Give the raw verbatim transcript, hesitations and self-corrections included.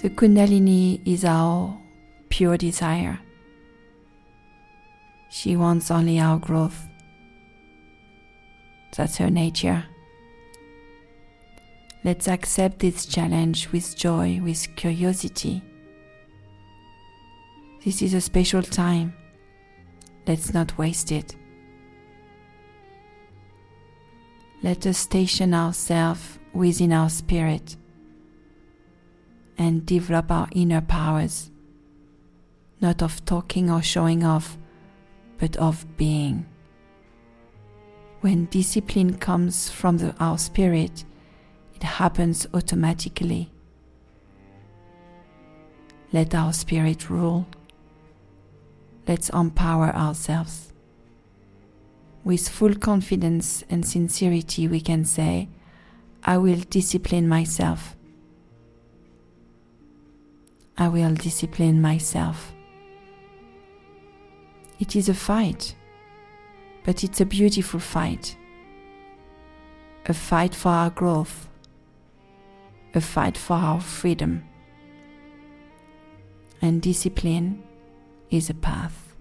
The Kundalini is our pure desire. She wants only our growth. That's her nature. Let's accept this challenge with joy, with curiosity. This is a special time. Let's not waste it. Let us station ourselves within our spirit and develop our inner powers, not of talking or showing off, but of being. When discipline comes from the, our spirit, it happens automatically. Let our spirit rule. Let's empower ourselves. With full confidence and sincerity, we can say, I will discipline myself. I will discipline myself. It is a fight, but it's a beautiful fight. A fight for our growth. A fight for our freedom. And discipline is a path.